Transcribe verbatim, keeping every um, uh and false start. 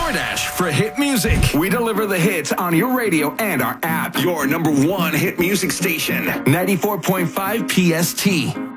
DoorDash for hit music. We deliver the hits on your radio and our app. Your number one hit music station. ninety-four point five P S T.